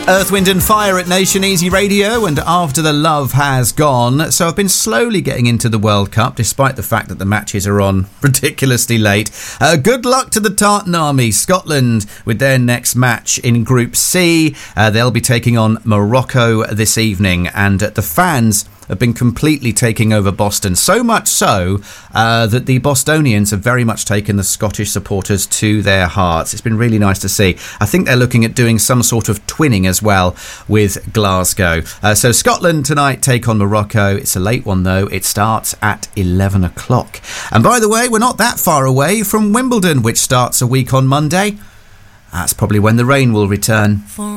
Earth, Wind and Fire at Nation Easy Radio, and After the Love Has Gone. So I've been slowly getting into the World Cup, despite the fact that the matches are on ridiculously late. Good luck to the Tartan Army, Scotland, with their next match in Group C. They'll be taking on Morocco this evening, and the fans have been completely taking over Boston, so much so that the Bostonians have very much taken the Scottish supporters to their hearts. It's been really nice to see. I think they're looking at doing some sort of twinning as well with Glasgow. So Scotland tonight take on Morocco. It's a late one though. It starts at 11 o'clock. And by the way, we're not that far away from Wimbledon, which starts a week on Monday. That's probably when the rain will return.